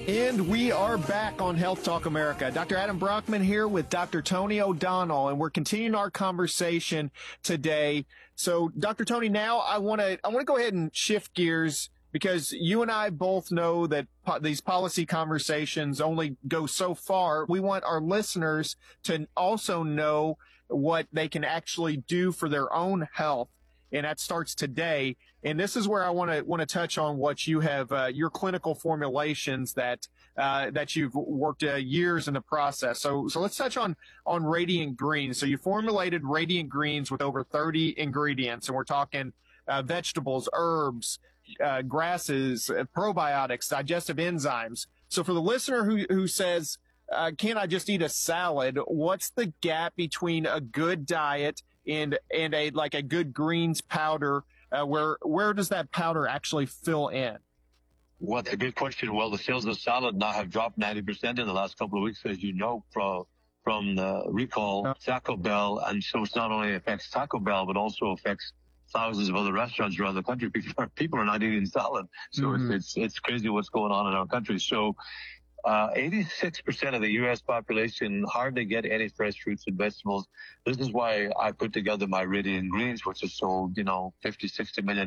And we are back on Health Talk America. Dr. Adam Brockman here with Dr. Tony O'Donnell, and we're continuing our conversation today. So, Dr. Tony, now I want to go ahead and shift gears, because you and I both know that these policy conversations only go so far. We want our listeners to also know what they can actually do for their own health, and that starts today. And this is where I want to touch on what you have, your clinical formulations that you've worked years in the process. So let's touch on Radiant Greens. So you formulated Radiant Greens with over 30 ingredients, and we're talking vegetables, herbs, grasses, probiotics, digestive enzymes. So for the listener who says, can't I just eat a salad? What's the gap between a good diet and a good greens powder? Where does that powder actually fill in? What a good question. Well, the sales of salad now have dropped 90% in the last couple of weeks, as you know, from the recall Taco Bell. And so it's not only affects Taco Bell, but also affects thousands of other restaurants around the country. People are not eating salad. So it's crazy what's going on in our country. So 86% of the U.S. population hardly get any fresh fruits and vegetables. This is why I put together my Radiant Greens, which is sold, 50, 60 million